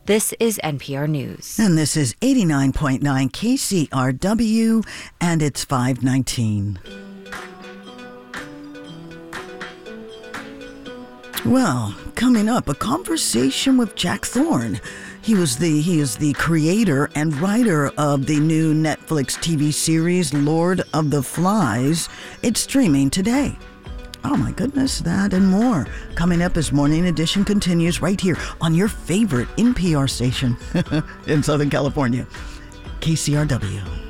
This is NPR News. And this is 89.9 KCRW, and it's 5:19. Well, coming up, a conversation with Jack Thorne. He is the creator and writer of the new Netflix TV series, Lord of the Flies. It's streaming today. Oh my goodness, that and more. Coming up as Morning Edition continues right here on your favorite NPR station in Southern California, KCRW.